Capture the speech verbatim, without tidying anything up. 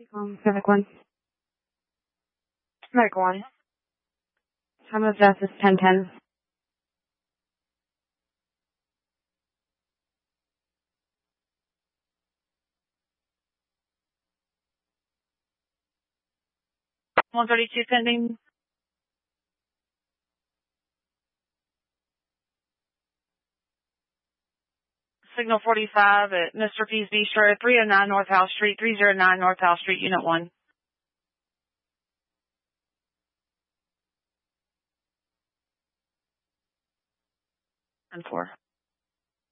Um, Civic one. Civic one. Time of death is ten ten. one thirty-two pending. Signal forty-five at Mister P's Bistro, three oh nine North House Street, three oh nine North House Street, Unit one. And four.